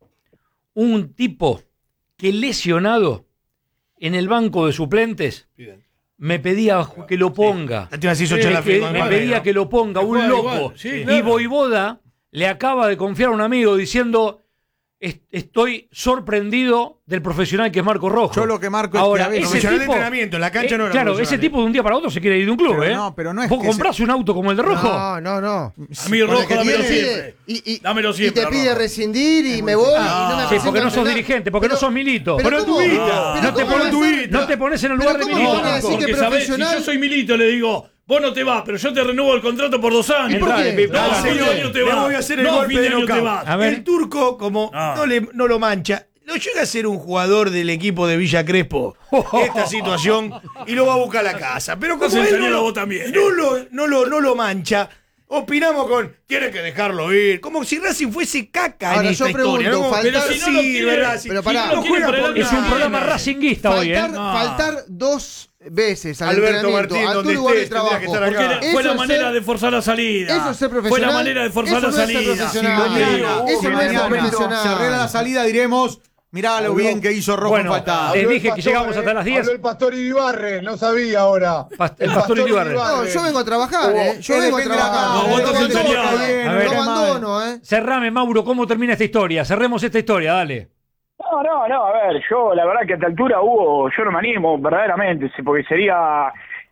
un tipo que lesionado en el banco de suplentes me pedía que lo ponga. Te iba a decir, yo la firma Me igual, pedía ¿no? que lo ponga, un Igual, loco. igual, sí, Y claro. Voivoda le acaba de confiar a un amigo diciendo... Estoy sorprendido del profesional que es Marco Rojo. Yo lo que marco ahora, es que a veces- ese Profesional de tipo, entrenamiento, en la cancha no era claro, profesional. ese tipo de un día para otro se quiere ir de un club, Pero ¿eh? pero no es Vos que comprás un auto como el de Rojo. No. A mí el Rojo, dámelo siempre. Dámelo Y siempre. te pide Rojo. rescindir y me voy y no me Sí, presento porque no a sos entrenar. dirigente, porque no sos Milito. pero Pero ¿cómo? tu Pero no te ¿cómo pones- va a ser? no te pones en el lugar de ¿cómo Milito. van a decir Porque que sabés, si profesional? yo soy Milito, le digo, vos no te vas, pero yo te renuevo el contrato por 2 años. ¿Y por qué? No, No, fin de señor, año te le vas. voy a hacer el No, golpe fin de de año te knockout. vas. A ver. El Turco, como no lo mancha, lo llega a ser un jugador del equipo de Villa Crespo esta situación y lo va a buscar a la casa. Pero como Estás él enseñando vos también. no lo mancha, opinamos con tiene que dejarlo ir, como si Racing fuese caca Ahora, en esta yo pregunto, historia. ¿no? faltar- Pero si no lo quiere- Racing. pero pará. Si no juega por Es un nada. programa racinguista hoy, ¿eh? Faltar 2 veces al Alberto entrenamiento, Martín, a tu donde lugar de estés, tendría que trabajo. estar acá. Porque fue Eso la es manera ser- de forzar la salida. Eso es ser Fue profesional. la manera de forzar Eso la no es ser salida. profesional. Sí, Mañana, Eso no es ser mañana profesional. se arregla la salida, diremos, mirá lo bien que hizo Rojo Bueno, faltada. les Habló el dije que pastor, llegamos hasta las 10. Habló el pastor Iribarren, no sabía ahora. El pastor Iribarren. No, yo vengo a trabajar, Yo Él vengo a depende de acá. trabajar. No, vos Lo estás abandono, enseñado. A ver. Lo abandono, Cerrame, Mauro, ¿cómo termina esta historia? Cerremos esta historia, dale. No, a ver, yo la verdad que a esta altura, Hugo, yo no me animo verdaderamente, porque sería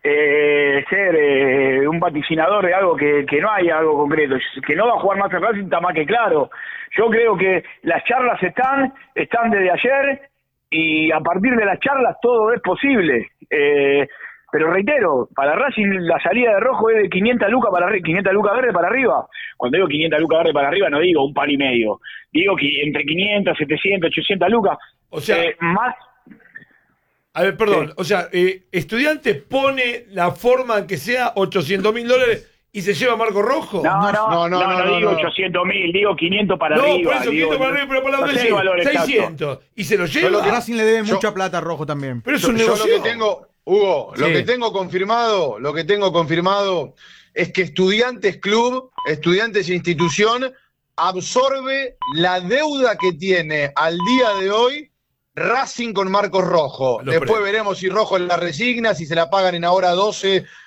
ser un vaticinador de algo que no hay algo concreto, que no va a jugar más en Racing está más que claro. Yo creo que las charlas están desde ayer y a partir de las charlas todo es posible. Pero reitero, para Racing la salida de Rojo es de 500 lucas para 500 lucas verde para arriba. Cuando digo 500 lucas verde para arriba no digo un palo y medio. Digo que entre 500, 700, 800 lucas. O sea, más. A ver, perdón. O sea, Estudiantes pone la forma en que sea $800.000 y se lleva a Marco Rojo. No digo 800.000, digo 500 para arriba. No, por eso 500 para arriba, pero por la no otra sé el valor exacto. 600. Y se lo Yo lleva. lo que- Racing le debe mucha plata a Rojo también. Pero es un Yo negocio. lo que tengo, Hugo, lo Sí. que tengo confirmado es que Estudiantes Club, Estudiantes Institución, absorbe la deuda que tiene al día de hoy Racing con Marcos Rojo. Los Después precios. veremos si Rojo la resigna, si se la pagan en ahora 12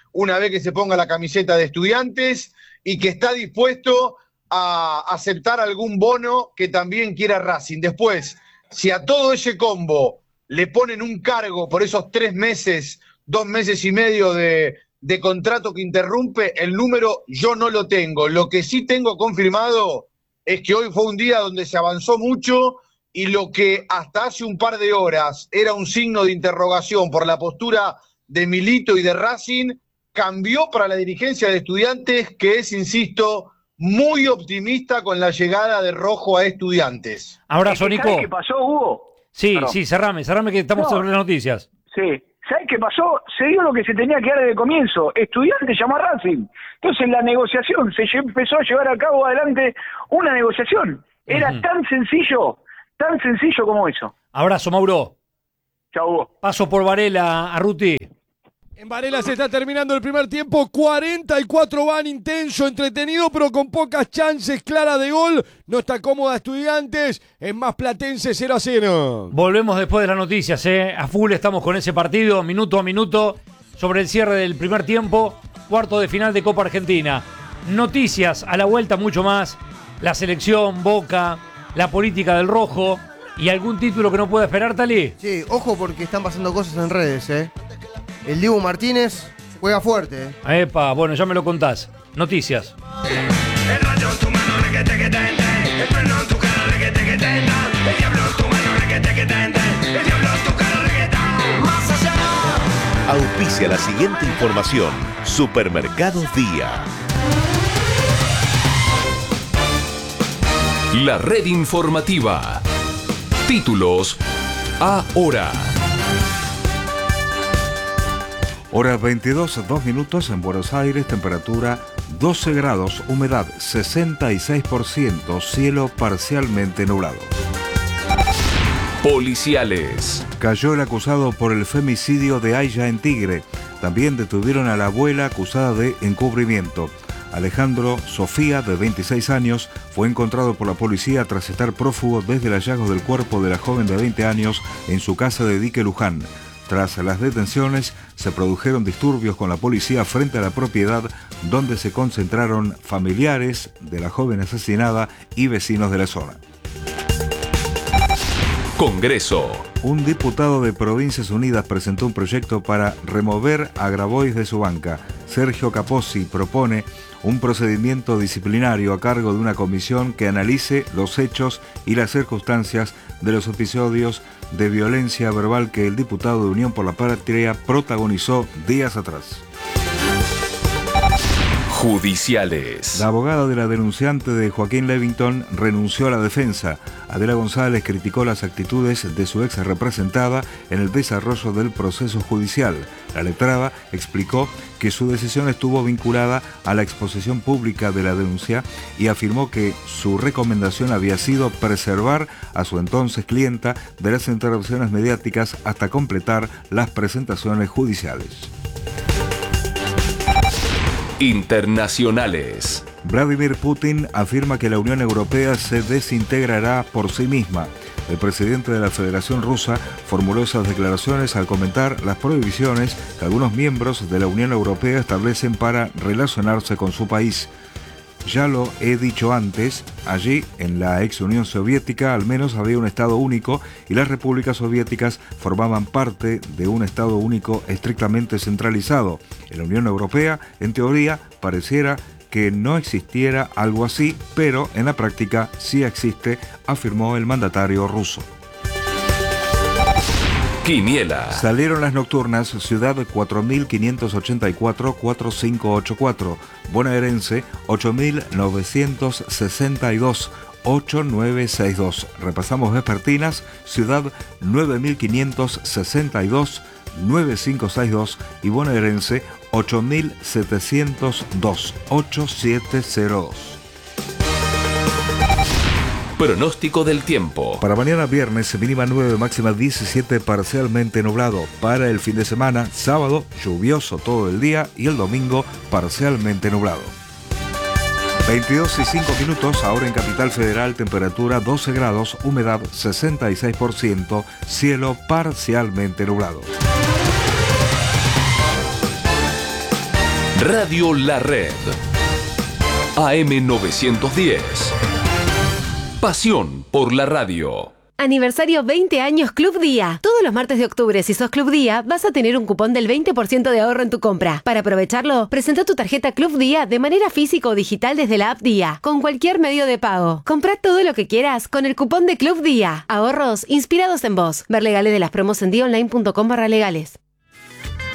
una vez que se ponga la camiseta de Estudiantes y que está dispuesto a aceptar algún bono que también quiera Racing. Después, si a todo ese combo le ponen un cargo por esos 3 meses, 2 meses y medio de contrato que interrumpe, el número yo no lo tengo. Lo que sí tengo confirmado es que hoy fue un día donde se avanzó mucho y lo que hasta hace un par de horas era un signo de interrogación por la postura de Milito y de Racing, cambió para la dirigencia de Estudiantes, que es, insisto, muy optimista con la llegada de Rojo a Estudiantes. Abrazo, Nico. ¿Sabes qué pasó, Hugo? Sí, Perdón. sí, cerrame que estamos sobre las noticias. Sí. ¿Sabes qué pasó? Se dio lo que se tenía que dar desde el comienzo. Estudiantes llamó a Racing. Entonces la negociación, se empezó a llevar a cabo adelante una negociación. Era tan sencillo como eso. Abrazo, Mauro. Chau, Hugo. Paso por Varela, a Ruti. En Varela se está terminando el primer tiempo, 44 van, intenso, entretenido, pero con pocas chances claras de gol. No está cómoda Estudiantes, es más Platense 0-0. Volvemos después de las noticias, a full estamos con ese partido, minuto a minuto, sobre el cierre del primer tiempo, cuarto de final de Copa Argentina. Noticias, a la vuelta mucho más, la selección, Boca, la política del Rojo y algún título que no pueda esperar, Tali. Sí, ojo porque están pasando cosas en redes, El Dibu Martínez juega fuerte, Epa, bueno, ya me lo contás. Noticias. El rayo en tu mano, requete que tente. El freno en tu cara, requete que tenta. El diablo en tu mano, requete que tente. El diablo en tu cara, requete. Más allá. Auspicia la siguiente información. Supermercados Día. La red informativa. Títulos ahora. Hora 22, 2 minutos en Buenos Aires, temperatura 12 grados, humedad 66%, cielo parcialmente nublado. Policiales. Cayó el acusado por el femicidio de Aya en Tigre. También detuvieron a la abuela acusada de encubrimiento. Alejandro Sofía, de 26 años, fue encontrado por la policía tras estar prófugo desde el hallazgo del cuerpo de la joven de 20 años en su casa de Dique Luján. Tras las detenciones, se produjeron disturbios con la policía frente a la propiedad, donde se concentraron familiares de la joven asesinada y vecinos de la zona. Congreso. Un diputado de Provincias Unidas presentó un proyecto para remover a Grabois de su banca. Sergio Capozzi propone un procedimiento disciplinario a cargo de una comisión que analice los hechos y las circunstancias de los episodios de violencia verbal que el diputado de Unión por la Patria protagonizó días atrás. Judiciales. La abogada de la denunciante de Joaquín Levington renunció a la defensa. Adela González criticó las actitudes de su ex representada en el desarrollo del proceso judicial. La letrada explicó que su decisión estuvo vinculada a la exposición pública de la denuncia y afirmó que su recomendación había sido preservar a su entonces clienta de las interrupciones mediáticas hasta completar las presentaciones judiciales. Internacionales. Vladimir Putin afirma que la Unión Europea se desintegrará por sí misma. El presidente de la Federación Rusa formuló esas declaraciones al comentar las prohibiciones que algunos miembros de la Unión Europea establecen para relacionarse con su país. Ya lo he dicho antes, allí, en la ex Unión Soviética, al menos había un Estado único y las repúblicas soviéticas formaban parte de un Estado único estrictamente centralizado. En la Unión Europea, en teoría, pareciera que no existiera algo así, pero en la práctica sí existe, afirmó el mandatario ruso. Quiniela. Salieron las nocturnas Ciudad 4584-4584, Bonaerense 8962, 8962. Repasamos vespertinas, Ciudad 9562, 9562 y Bonaerense 8702, 8702. Pronóstico del tiempo. Para mañana viernes, mínima 9, máxima 17, parcialmente nublado. Para el fin de semana, sábado, lluvioso todo el día y el domingo, parcialmente nublado. 22 y 5 minutos, ahora en Capital Federal, temperatura 12 grados, humedad 66%, cielo parcialmente nublado. Radio La Red. AM910. Pasión por la radio. Aniversario 20 años Club Día. Todos los martes de octubre, si sos Club Día, vas a tener un cupón del 20% de ahorro en tu compra. Para aprovecharlo, presenta tu tarjeta Club Día de manera física o digital desde la app Día, con cualquier medio de pago. Comprá todo lo que quieras con el cupón de Club Día. Ahorros inspirados en vos. Ver legales de las promos en diaonline.com/legales.